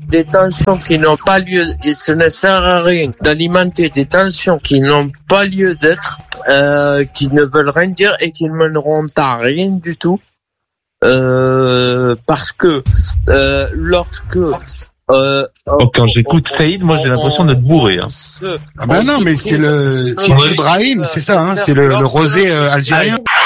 des tensions qui n'ont pas lieu, et ce ne sert à rien d'alimenter des tensions qui n'ont pas lieu d'être, qui ne veulent rien dire et qui ne mèneront à rien du tout, parce que lorsque quand j'écoute Saïd, moi j'ai l'impression d'être bourré. Ah bah non, mais c'est le Ibrahim, c'est ça, hein, c'est le rosé algérien.